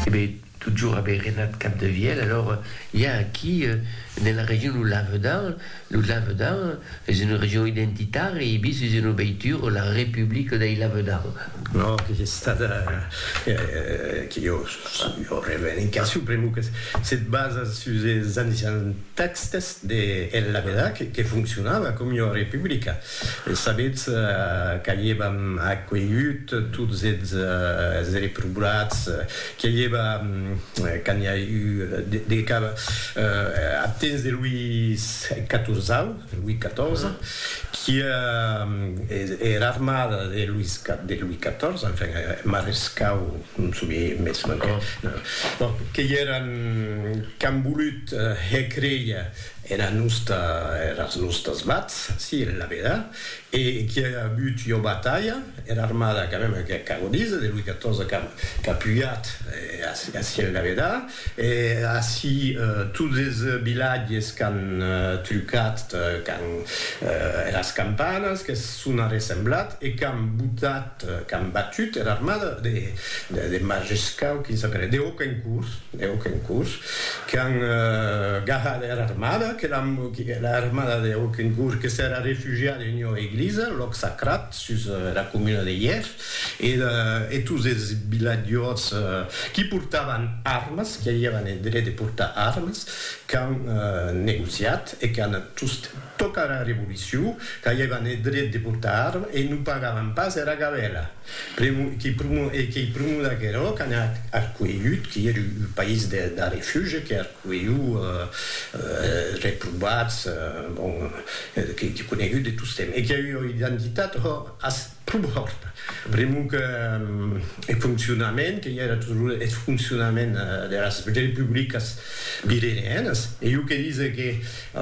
Eh bien, toujours avec Renat Capdevielle, alors il y a qui dans la région de Lavedan, c'est une région identitaire e bis è una beitura la Repubblica dei Lavedan. No, che è stata che io ho revendicato prima che si basa sui anciens textes de El Laveda che funzionava come una repubblica. Sapete che avevamo accueillit tutti i repubblicati che aveva quand il y a eu des cas à temps de Louis XIV, qui est l'armada de Louis XIV, enfin, marescal, non so bé més que eren que han volut recrear les nostres bats, sí, la verdad, et qui a eu une bataille, l'armada quand même que agonise de Louis XIV qui a appuyat à la verdad, et ainsi tous les villages qui ont trucat, les campanes que sont ressemblat et qui ont battu l'armada de marescal qui s'appelle de Auquencourt, qui ont gagné l'armada, que l'armada de Auquencourt qui s'era réfugiée dans une église, loc sacrat, sur la commune de Hier, et tous les villages qui portaient armes, qui avaient le droit de porter armes, qui ont négocié et qui ont tous toqué la révolution, qui avaient le droit de porter armes et ne pagaven pas la gavella. Qui primo d'aquero, qui a accueillit, qui est le pays de refuge, qui a accueillit reprobats, qui conegut de tous temps, et qui a eu une identité plus forte. Primo que el funcionament, que ja era toujours el funcionament de les repúbliques virrenes, e jo que dice que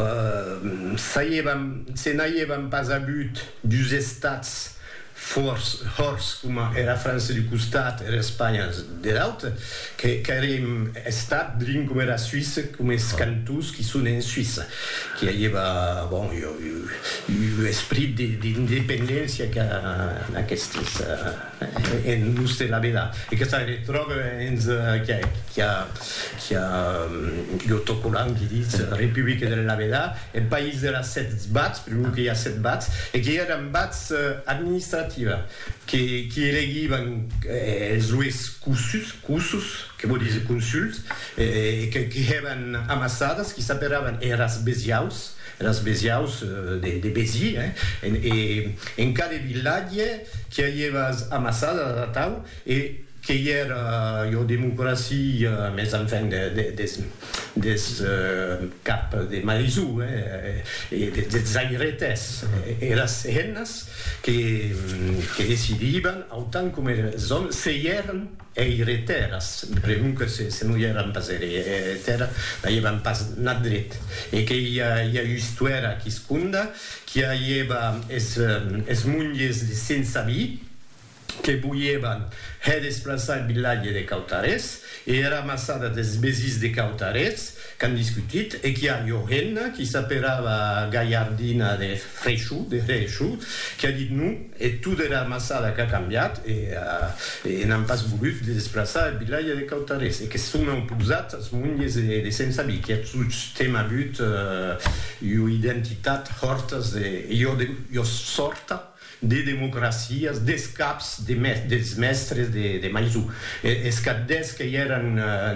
se n'havien pas abut dels estats forts com era França du costat era Espanya de l'altre, que érem estat dins com era Suïssa, com els cantons qui són en Suïssa, que hi havia l'esprit d'independència que aquestes en l'ús de la vida, i que se troba que hi ha l'autocollant que diu República de la Vida, el país de les 7 bats, primer que hi ha 7 bats, i que eren bats administratius qui elegiven els cursos, que vol dir consults, que eren amassades, que s'aperaven les besiaus de Béziers, en cada vilatge que hi havia amassada a tau, i que hi era una democràcia més enfant des cap de Marisú, des airetes, les eines que decidiven, autant com els homes, se eren aireteres, prima que se no eren pas aireteres, no eren pas anat dret, i que hi ha una història que es conta, que hi havia els monges de Saint-Savi, que volien redesplaçar el vilatge de Cautarès i era amassada dels veïns de Cautarès que han discutit i que hi ha Johanna, que s'apellava Gallardina de Freixo, que ha dit no, i tot era amassada que ha canviat i n'han pas volut desplaçar el vilatge de Cautarès i que són oposats als monges de Saint-Savi, que tots hem hagut una identitat forta i sorta de democràcies, dels caps dels mestres de Maisú. Els cadets que eren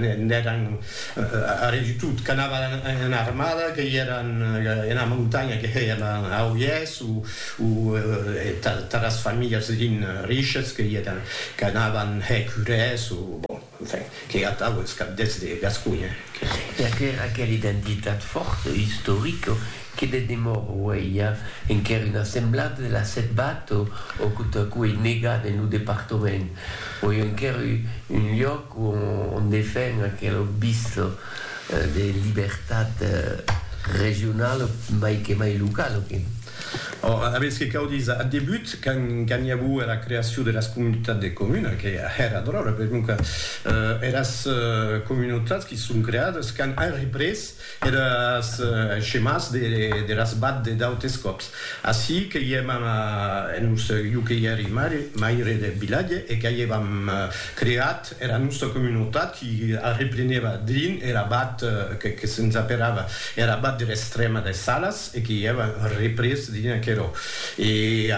a regitud, que anaven en armada, que eren en la muntanya, que eren a Ollès, o les famílies riches que anaven a Curès, que eren els cadets de Gascunya. Aquella identitat forta, històrica, che de demoro il y a una assemblata della Setbat o cui negata nel departamento o il y a un luogo où on défend aquel visto de libertà regionale mai che mai locale Avec ce que dit au début, quand il y a eu la création de la communauté de communes, qui era drôle, parce que les communautés qui sont créées, quand elles repris les schémas de las battes d'autoscopes. Ainsi qu'il y a nous qui maire de village et qu'il y a créé la nostra communauté qui reprenait drin et la batte que se'ns appellava la batte de l'extrême des Salas et qui avait repris drin Quero. E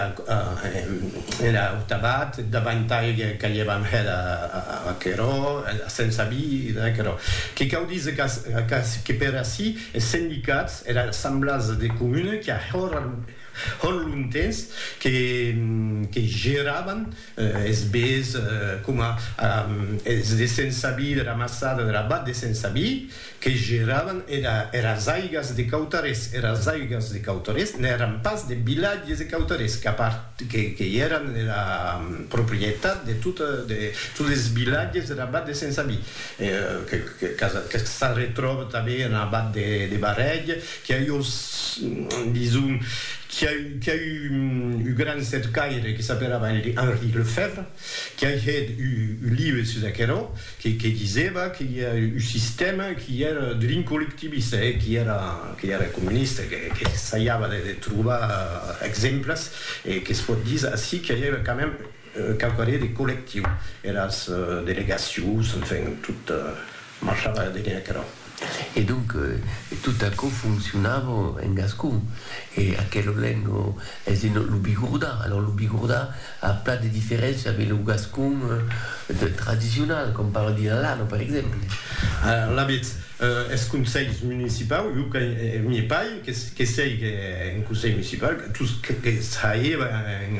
era tabat davantage che llevam a Quero senza vi Quero che caudise che per assi e sindicats era assemblage de communes qui a lontans que geraven els bés com els de sense vi de la massada de la bat de sense vi que geraven les aigues de Cautarès n'eren pas de vilatges de Cautarès que eren la propietat de tots els vilatges de la bat de sense vi que se retroba també en la bat de Barrell que disons qui a eu un grand cercaire qui s'appelait Henri Lefebvre, qui a eu un livre sur Aquero, qui disait qu'il y a un système qui era d'un collectiviste, qui era communiste, qui essayait de trouver exemples, et qui se peut dire ainsi qu'il y avait quand même quelques des collectifs, et les délégations, enfin, tout marchait derrière Aquero. Et donc, tout à coup fonctionnava en gascon. Et à quel lengo est le Bigorda. Alors, le Bigorda a plein de différences avec le gascon traditionnel, comme par l'Alano, par exemple. Alors, la bête. Els consells municipals, jo que mi pai, que sei que en consell municipal, que saeva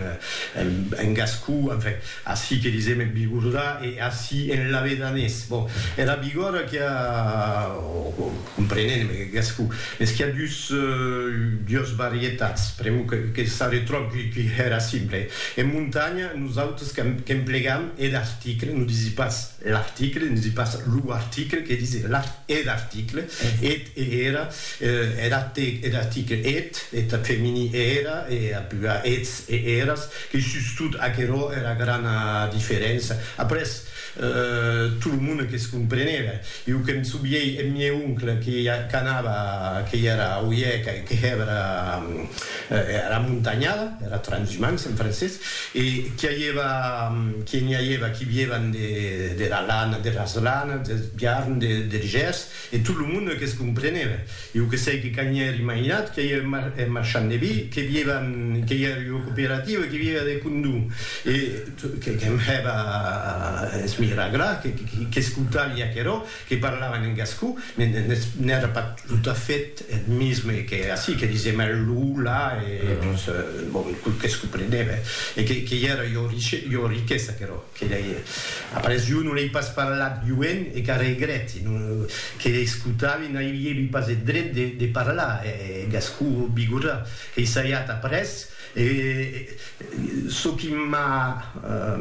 en gascú, enfin, así que disem en Bigorda et así en la Vedanès. Bon, et la Bigorda qui a, comprenent gascú, mais qui a dues varietats, premo que ça retrobe que era simple. En muntanya, nosaltres que emplegam d'article, no disim pas l'article, no disim pas l'article, que disim l'article, era article et femini era, et ets et eras, que justut aquero era gran diferença. Après, tout le monde que se compreneva. Io che mi subiei il mio oncle che era a Uie, che era montagnada, era transhumance in francese, e che vivevano della lana, della slana, del biarn, del gers, e tutto il mondo che si compreneva. Io che sei che cagneri immaginat, che io marchand de vi, che ero cooperativo, che viveva del condum, e che aveva Smiragra, che ascoltava Aquero, che parlavano in gascù, non era pas tout à fait il mismo che así, che diceva l'ula, e che si comprendeva, e che era io ricchezza Aquero, che après io non l'hai pas parlat lluent e che regretti, che ascoltavi non avevi pas il dret de parlar, e gascù Bigorra, che ensaiat après, e ce qui m'a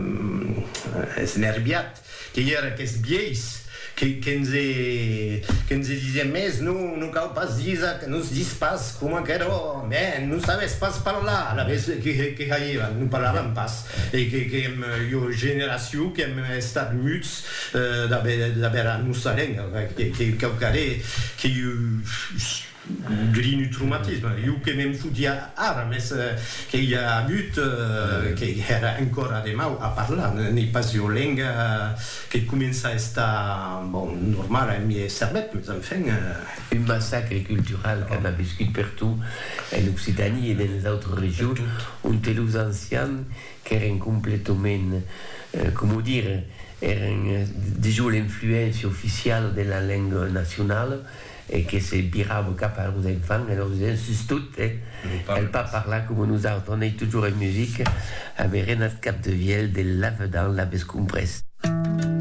snerviat que era aquests vieis que ens diuen més, no cal pas dir que no es dis pas com aquero, no sabes pas parlar, la vez que caïven, no parlaven pas, i que jo generació que hem estat muts d'haver la nostra llengua, que d'un traumatisme. Jo que me'n fotia ara, més que hi ha hagut que era encara de mau a parlar, ni pas jo lenga que comença a estar normal a mi cervet, mais enfin... Un massacre cultural qu'on a vécu partout en Occitanie et dans les autres régions, on était les anciens qui étaient complètement, comment dire, erano déjà l'influence officielle de la langue nationale et que c'est biravo cap aux enfants, alors ils insistent toutes, elle pas parler comme nous autres, on est toujours en musique avec Renat Capdevielle de Lavedan, la Vescompresse.